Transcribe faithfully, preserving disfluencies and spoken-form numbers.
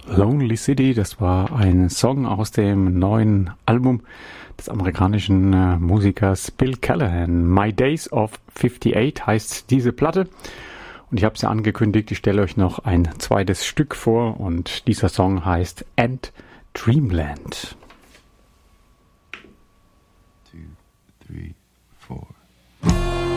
Lonely City, das war ein Song aus dem neuen Album des amerikanischen äh, Musikers Bill Callahan. My Days of fifty-eight heißt diese Platte. Und ich habe es ja angekündigt, ich stelle euch noch ein zweites Stück vor und dieser Song heißt End Dreamland. Two, three.